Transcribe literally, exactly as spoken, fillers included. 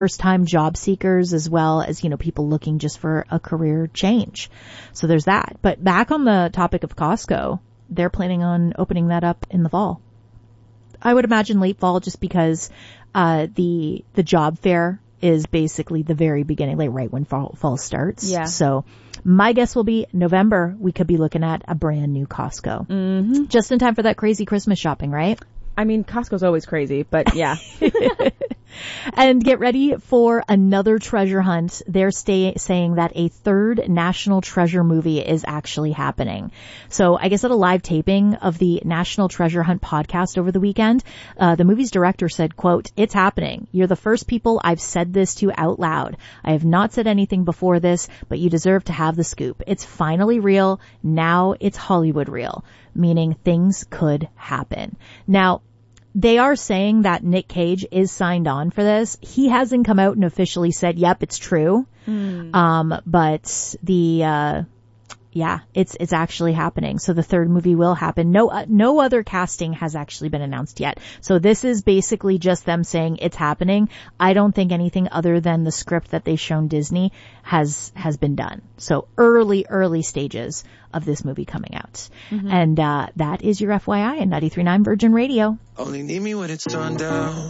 first-time job seekers as well as, you know, people looking just for a career change. So there's that. But back on the topic of Costco, they're planning on opening that up in the fall. I would imagine late fall just because uh the the job fair is basically the very beginning, like right when fall, fall starts. Yeah. So my guess will be November, we could be looking at a brand new Costco. Mm-hmm. Just in time for that crazy Christmas shopping, right? I mean, Costco's always crazy, but yeah. And get ready for another treasure hunt. They're stay- saying that a third National Treasure movie is actually happening. So I guess at a live taping of the National Treasure Hunt podcast over the weekend, uh, the movie's director said, quote, "It's happening. You're the first people I've said this to out loud. I have not said anything before this, but you deserve to have the scoop. It's finally real. Now it's Hollywood real," meaning things could happen. Now, they are saying that Nick Cage is signed on for this. He hasn't come out and officially said, yep, it's true. Mm. Um, but the, uh, yeah, it's, it's actually happening. So the third movie will happen. No, uh, no other casting has actually been announced yet. So this is basically just them saying it's happening. I don't think anything other than the script that they've shown Disney has, has been done. So early, early stages of this movie coming out. Mm-hmm. And, uh, that is your F Y I on ninety-three point nine Virgin Radio. Only need me when it's torn down.